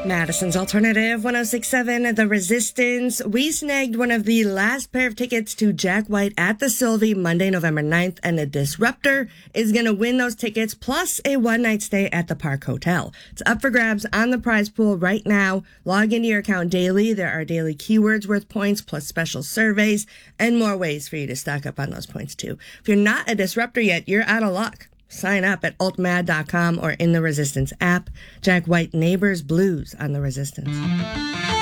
Madison's Alternative 1067, The Resistance. We snagged one of the last pair of tickets to Jack White at the Sylvie Monday, November 9th, and the Disruptor is going to win those tickets plus a one-night stay at the Park Hotel. It's up for grabs on the prize pool right now. Log into your account daily. There are daily keywords worth points plus special surveys and more ways for you to stock up on those points too. If you're not a Disruptor yet, you're out of luck. Sign up at altmad.com or in the Resistance app. Jack White, Neighbors Blues on the Resistance.